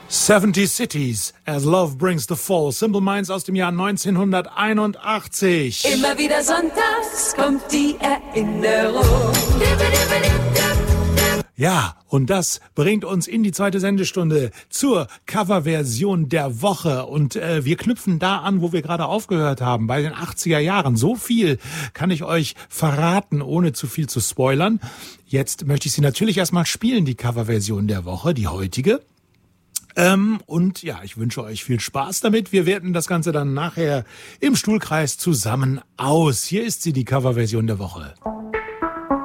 70 Cities, As Love Brings the Fall. Simple Minds aus dem Jahr 1981. Immer wieder sonntags kommt die Erinnerung. Ja, und das bringt uns in die zweite Sendestunde zur Coverversion der Woche. Und wir knüpfen da an, wo wir gerade aufgehört haben, bei den 80er Jahren. So viel kann ich euch verraten, ohne zu viel zu spoilern. Jetzt möchte ich sie natürlich erstmal spielen, die Coverversion der Woche, die heutige. Und ja, ich wünsche euch viel Spaß damit. Wir werten das Ganze dann nachher im Stuhlkreis zusammen aus. Hier ist sie, die Coverversion der Woche.